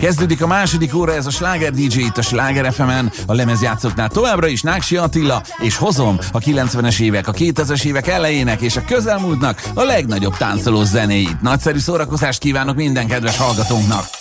Kezdődik a második óra, ez a Sláger DJ itt a Sláger FM-en, a lemezjátszóknál továbbra is Náksi Attila, és hozom a 90-es évek, a 2000-es évek elejének és a közelmúltnak a legnagyobb táncoló zenéit. Nagyszerű szórakozást kívánok minden kedves hallgatónknak!